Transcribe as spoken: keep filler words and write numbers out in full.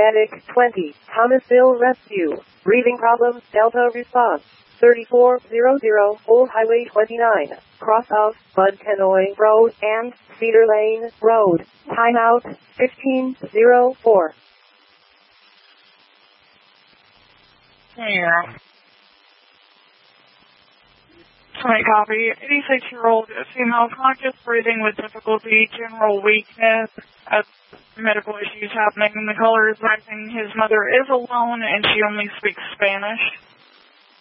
Medic twenty, Thomasville Rescue. Breathing problems, Delta response. thirty-four hundred, Old Highway twenty-nine, cross of Bud Kennoy Road and Cedar Lane Road. Timeout, fifteen oh four. Yeah. Tonight copy. eighty-six-year-old female conscious, breathing with difficulty, general weakness, uh, medical issues happening. The caller is writing his mother is alone and she only speaks Spanish.